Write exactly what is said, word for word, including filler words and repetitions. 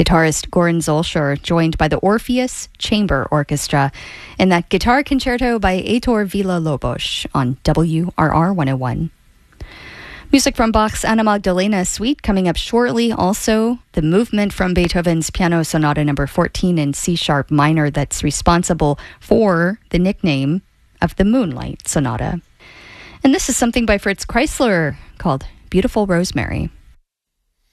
guitarist Goran Zolshur, joined by the Orpheus Chamber Orchestra in that guitar concerto by Heitor Villa-Lobos on W R R one oh one. Music from Bach's Anna Magdalena Suite coming up shortly. Also, the movement from Beethoven's Piano Sonata number fourteen in C-sharp minor that's responsible for the nickname of the Moonlight Sonata. And this is something by Fritz Kreisler called Beautiful Rosemary.